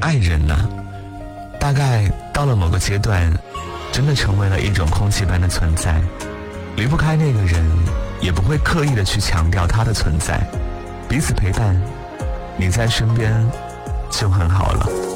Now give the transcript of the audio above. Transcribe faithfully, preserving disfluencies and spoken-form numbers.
爱人呢、啊，大概到了某个阶段，真的成为了一种空气般的存在，离不开那个人，也不会刻意的去强调他的存在，彼此陪伴，你在身边就很好了。